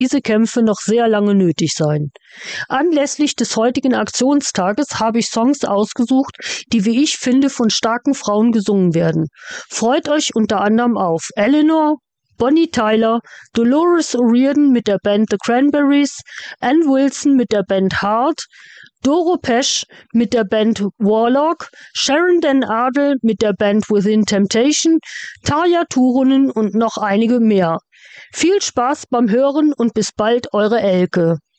diese Kämpfe noch sehr lange nötig sein. Anlässlich des heutigen Aktionstages habe ich Songs ausgesucht, die, wie ich finde, von starken Frauen gesungen werden. Freut euch unter anderem auf Eleanor, Bonnie Tyler, Dolores O'Riordan mit der Band The Cranberries, Ann Wilson mit der Band Heart, Doro Pesch mit der Band Warlock, Sharon Den Adel mit der Band Within Temptation, Tarja Turunen und noch einige mehr. Viel Spaß beim Hören und bis bald, eure Elke.